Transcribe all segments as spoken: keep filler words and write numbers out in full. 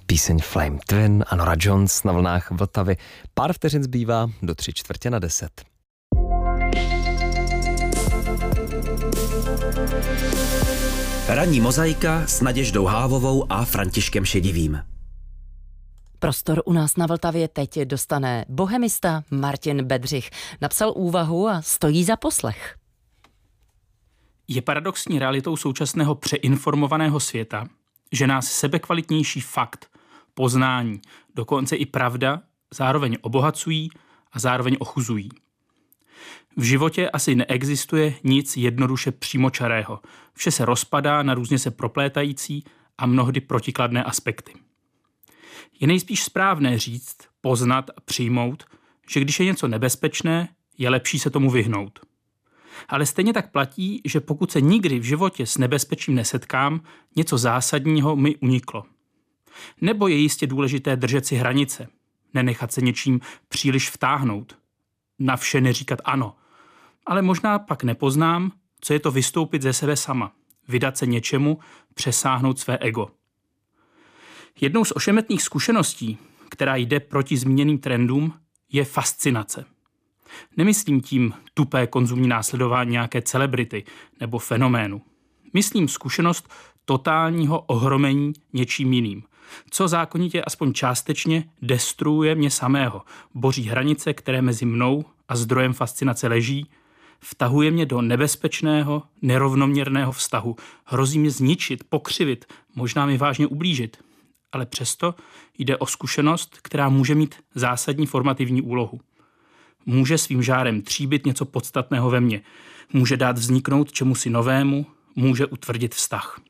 Píseň Flame Twin a Nora Jones na vlnách Vltavy. Pár vteřin zbývá do tři čtvrtě na deset. Ranní mozaika s Naděždou Hávovou a Františkem Šedivým. Prostor u nás na Vltavě teď dostane bohemista Martin Bedřich. Napsal úvahu a stojí za poslech. Je paradoxní realitou současného přeinformovaného světa, že nás sebekvalitnější fakt, poznání, dokonce i pravda zároveň obohacují a zároveň ochuzují. V životě asi neexistuje nic jednoduše přímočarého. Vše se rozpadá na různě se proplétající a mnohdy protikladné aspekty. Je nejspíš správné říct, poznat a přijmout, že když je něco nebezpečné, je lepší se tomu vyhnout. Ale stejně tak platí, že pokud se nikdy v životě s nebezpečím nesetkám, něco zásadního mi uniklo. Nebo je jistě důležité držet si hranice, nenechat se něčím příliš vtáhnout, na vše neříkat ano. Ale možná pak nepoznám, co je to vystoupit ze sebe sama, vydat se něčemu, přesáhnout své ego. Jednou z ošemetných zkušeností, která jde proti zmíněným trendům, je fascinace. Nemyslím tím tupé konzumní následování nějaké celebrity nebo fenoménu. Myslím zkušenost totálního ohromení něčím jiným, co zákonitě aspoň částečně destruuje mě samého, boří hranice, které mezi mnou a zdrojem fascinace leží, vtahuje mě do nebezpečného, nerovnoměrného vztahu, hrozí mě zničit, pokřivit, možná mi vážně ublížit. Ale přesto jde o zkušenost, která může mít zásadní formativní úlohu. Může svým žárem tříbit něco podstatného ve mně, může dát vzniknout čemusi novému, může utvrdit vztah.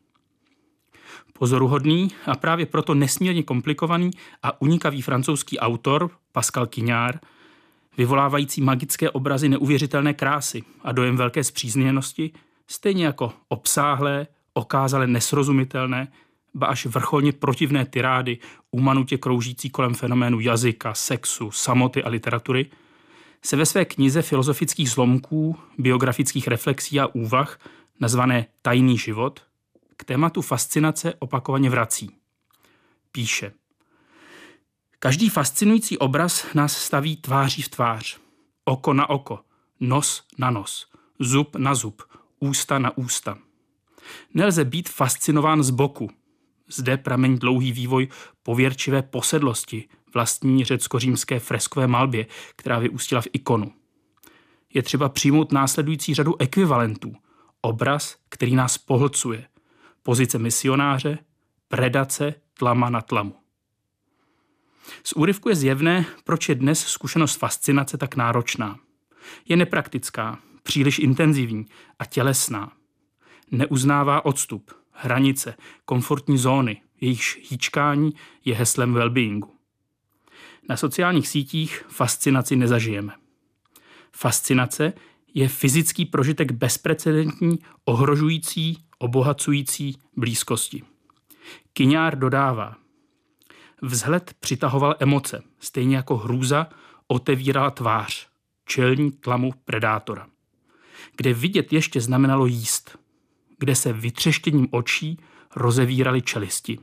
Pozoruhodný a právě proto nesmírně komplikovaný a unikavý francouzský autor Pascal Quignard, vyvolávající magické obrazy neuvěřitelné krásy a dojem velké spřízněnosti, stejně jako obsáhlé, okázale nesrozumitelné, ba až vrcholně protivné tirády, umanutě kroužící kolem fenoménu jazyka, sexu, samoty a literatury, se ve své knize filozofických zlomků, biografických reflexí a úvah, nazvané Tajný život, k tématu fascinace opakovaně vrací. Píše: Každý fascinující obraz nás staví tváří v tvář, oko na oko, nos na nos, zub na zub, ústa na ústa. Nelze být fascinován z boku. Zde pramení dlouhý vývoj pověrčivé posedlosti vlastní řecko-římské freskové malbě, která vyústila v ikonu. Je třeba přijmout následující řadu ekvivalentů. Obraz, který nás pohlcuje. Pozice misionáře, predace, tlama na tlamu. Z úryvku je zjevné, proč je dnes zkušenost fascinace tak náročná. Je nepraktická, příliš intenzivní a tělesná. Neuznává odstup, hranice, komfortní zóny, jejichž hýčkání je heslem wellbeingu. Na sociálních sítích fascinaci nezažijeme. Fascinace je fyzický prožitek bezprecedentní, ohrožující, obohacující blízkosti. Quignard dodává: Vzhled přitahoval emoce, stejně jako hrůza otevírala tvář, čelní tlamu predátora. Kde vidět ještě znamenalo jíst, kde se vytřeštěním očí rozevíraly čelisti.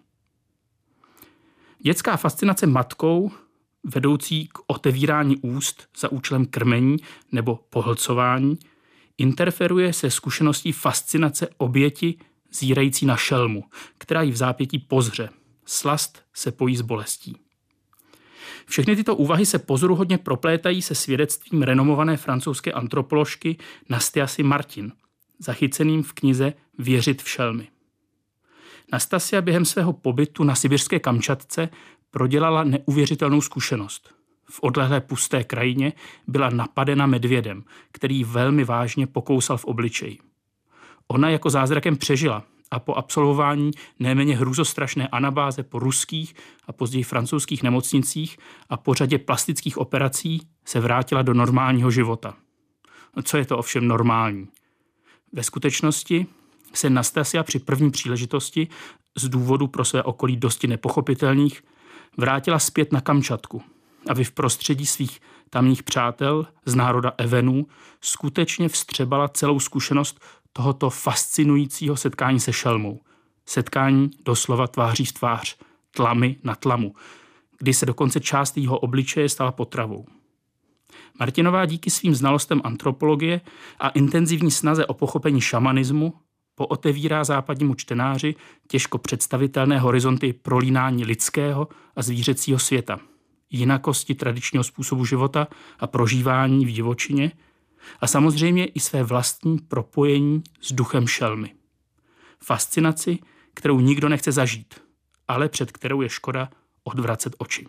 Dětská fascinace matkou, vedoucí k otevírání úst za účelem krmení nebo pohlcování, interferuje se zkušeností fascinace oběti zírající na šelmu, která ji v zápětí pozře. Slast se pojí s bolestí. Všechny tyto úvahy se pozoruhodně proplétají se svědectvím renomované francouzské antropoložky Nastiasy Martin, zachyceným v knize Věřit v šelmy. Nastasia během svého pobytu na sibirské Kamčatce prodělala neuvěřitelnou zkušenost. V odlehlé pusté krajině byla napadena medvědem, který velmi vážně pokousal v obličeji. Ona jako zázrakem přežila a po absolvování nejméně hrůzostrašné anabáze po ruských a později francouzských nemocnicích a po řadě plastických operací se vrátila do normálního života. Co je to ovšem normální? Ve skutečnosti se Nastasia při první příležitosti z důvodu pro své okolí dosti nepochopitelných vrátila zpět na Kamčatku, aby v prostředí svých tamních přátel z národa Evenů skutečně vstřebala celou zkušenost tohoto fascinujícího setkání se šelmou. Setkání doslova tváří v tvář, Tlamy na tlamu, kdy se dokonce část jeho obličeje stala potravou. Martinová díky svým znalostem antropologie a intenzivní snaze o pochopení šamanismu pootevírá západnímu čtenáři těžko představitelné horizonty prolínání lidského a zvířecího světa, jinakosti tradičního způsobu života a prožívání v divočině a samozřejmě i své vlastní propojení s duchem šelmy. Fascinaci, kterou nikdo nechce zažít, ale před kterou je škoda odvracet oči.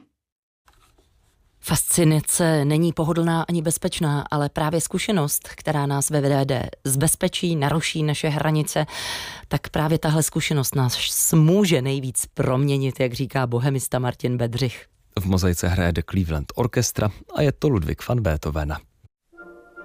Fascinace není pohodlná ani bezpečná, ale právě zkušenost, která nás vevede z bezpečí, naruší naše hranice, tak právě tahle zkušenost nás může nejvíc proměnit, jak říká bohemista Martin Bedřich. V Mozaice hraje The Cleveland Orchestra a je to Ludwig van Beethoven.